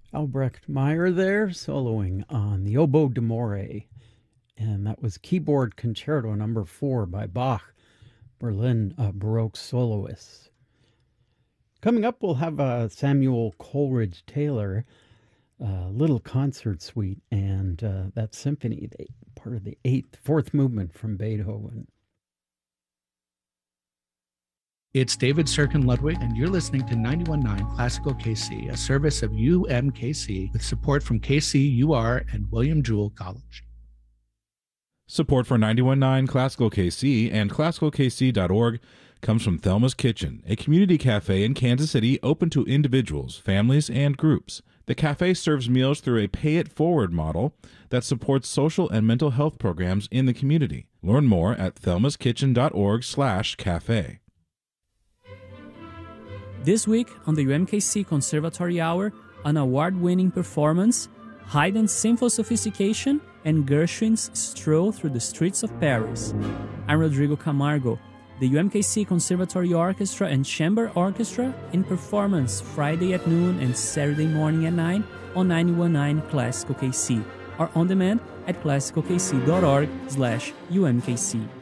Albrecht Meyer there, soloing on the Oboe d'Amore. And that was Keyboard Concerto No. 4 by Bach, Berlin Baroque soloists. Coming up, we'll have Samuel Coleridge Taylor, Little Concert Suite, and that symphony, part of the fourth movement from Beethoven. It's David Sirkin Ludwig, and you're listening to 91.9 Classical KC, a service of UMKC with support from KC-UR and William Jewell College. Support for 91.9 Classical KC and ClassicalKC.org comes from Thelma's Kitchen, a community cafe in Kansas City open to individuals, families, and groups. The cafe serves meals through a pay-it-forward model that supports social and mental health programs in the community. Learn more at thelmaskitchen.org/cafe. This week on the UMKC Conservatory Hour, an award-winning performance, Haydn's Sinful Sophistication, and Gershwin's Stroll Through the Streets of Paris. I'm Rodrigo Camargo. The UMKC Conservatory Orchestra and Chamber Orchestra in performance Friday at noon and Saturday morning at 9 on 91.9 Classical KC, or on demand at classicalkc.org/UMKC.